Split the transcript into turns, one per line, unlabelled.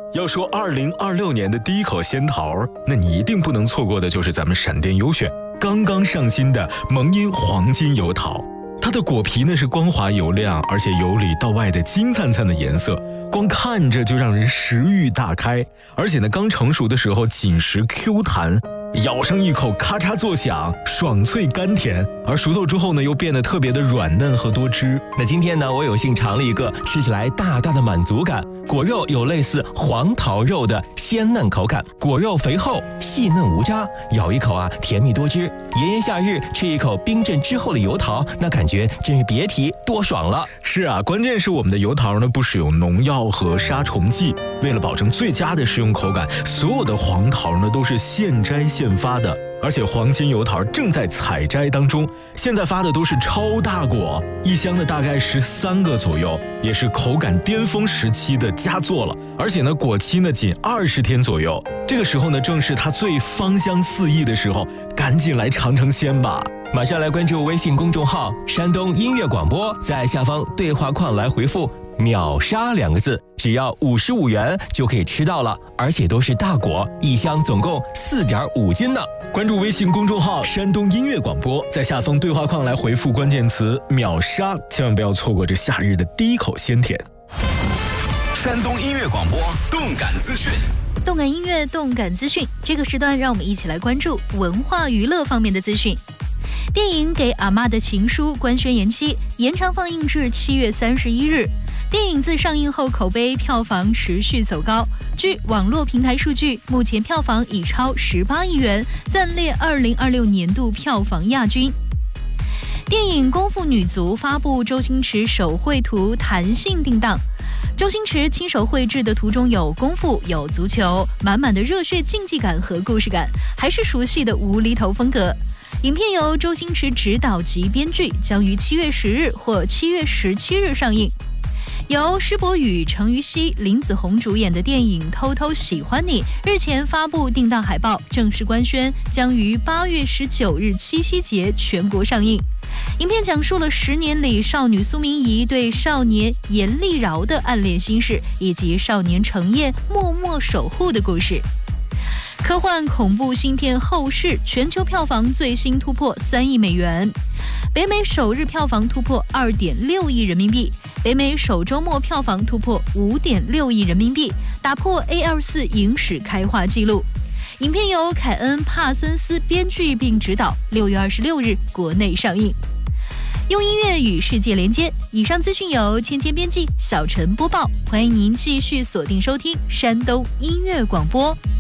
要说2026年的第一口仙桃，那你一定不能错过的就是咱们闪电优选刚刚上新的萌音黄金油桃。它的果皮呢是光滑油亮，而且由里到外的金灿灿的颜色，光看着就让人食欲大开。而且呢，刚成熟的时候紧实 Q 弹，咬上一口咔嚓作响，爽脆甘甜，而熟透之后呢又变得特别的软嫩和多汁。
那今天呢，我有幸尝了一个，吃起来大大的满足感，果肉有类似黄桃肉的鲜嫩口感，果肉肥厚细嫩无渣，咬一口啊甜蜜多汁。炎炎夏日吃一口冰镇之后的油桃，那感觉真是别提多爽了。
是啊，关键是我们的油桃呢不使用农药和杀虫剂，为了保证最佳的食用口感，所有的黄桃呢都是现摘现发的。而且黄金油桃正在采摘当中，现在发的都是超大果，一箱的大概13个左右，也是口感巅峰时期的佳作了。而且呢，果期呢仅20天左右，这个时候呢正是它最芳香四溢的时候，赶紧来尝尝鲜吧！
马上来关注微信公众号山东音乐广播，在下方对话框来回复秒杀2个字，只要55元就可以吃到了，而且都是大果，一箱总共4.5斤呢。
关注微信公众号山东音乐广播，在下方对话框来回复关键词秒杀，千万不要错过这夏日的第一口鲜甜。
山东音乐广播动感资讯，
动感音乐，动感资讯。这个时段让我们一起来关注文化娱乐方面的资讯。电影《给阿嬷的情书》官宣延期，延长放映至7月31日。电影自上映后口碑票房持续走高，据网络平台数据，目前票房已超18亿元，暂列2026年度票房亚军。电影《功夫女足》发布周星驰手绘图弹性定档，周星驰亲手绘制的图中有功夫，有足球，满满的热血竞技感和故事感，还是熟悉的无厘头风格。影片由周星驰执导及编剧，将于7月10日或7月17日上映。由施柏宇、程于熙、林子宏主演的电影《偷偷喜欢你》日前发布定档海报，正式官宣将于8月19日七夕节全国上映。影片讲述了10年里少女苏明仪对少年严立饶的暗恋心事，以及少年程砚默默守护的故事。科幻恐怖新片《后世》全球票房最新突破3亿美元，北美首日票房突破2.6亿人民币，北美首周末票房突破5.6亿人民币，打破 A24 影史开画纪录。影片由凯恩·帕森斯编剧并执导，6月26日国内上映。用音乐与世界连接，以上资讯由芊芊编辑，小陈播报。欢迎您继续锁定收听山东音乐广播。